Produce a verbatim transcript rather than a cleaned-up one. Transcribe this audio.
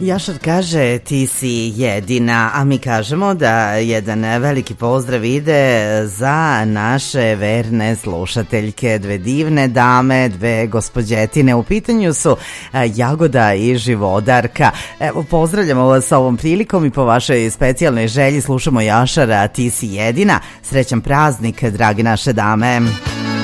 Jašar kaže ti si jedina, a mi kažemo da jedan veliki pozdrav ide za naše verne slušateljke, dve divne dame, dve gospođetine. U pitanju su Jagoda i Živodarka. Evo, pozdravljamo vas ovom prilikom i po vašoj specijalnoj želji slušamo Jašara, ti si jedina. Srećan praznik, dragi naše dame.